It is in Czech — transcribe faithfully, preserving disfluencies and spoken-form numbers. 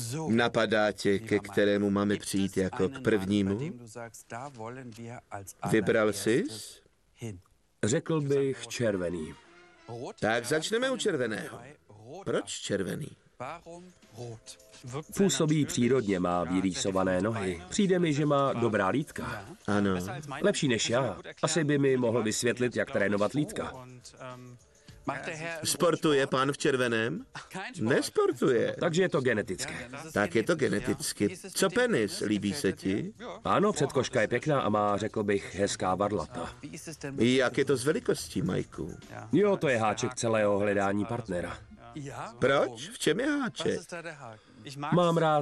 Napadá tě, ke kterému máme přijít jako k prvnímu? Vybral jsi? Řekl bych červený. Tak začneme u červeného. Proč červený? Působí přírodně, má vyrýsované nohy. Přijde mi, že má dobrá lítka. Ano. Lepší než já. Asi by mi mohl vysvětlit, jak trénovat lítka. Sportuje pán v červeném? Nesportuje. Takže je to genetické. Tak je to geneticky. Co penis? Líbí se ti? Ano, předkoška je pěkná a má, řekl bych, hezká varlata. Jak je to s velikostí, Majku? Jo, to je háček celého hledání partnera. Proč? V čem je háček? Mám rád